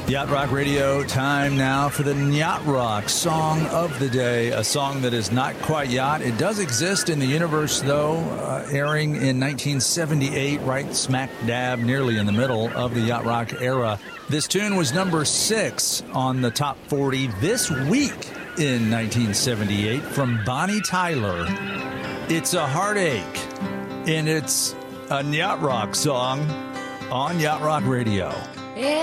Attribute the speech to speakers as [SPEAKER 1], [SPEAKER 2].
[SPEAKER 1] Yacht Rock Radio, time now for the Yacht Rock Song of the Day, a song that is not quite yacht. It does exist in the universe, though, airing in 1978, right smack dab, nearly in the middle of the Yacht Rock era. This tune was number 6 on the top 40 this week in 1978 from Bonnie Tyler. It's a Heartache, and it's a Yacht Rock song on Yacht Rock Radio.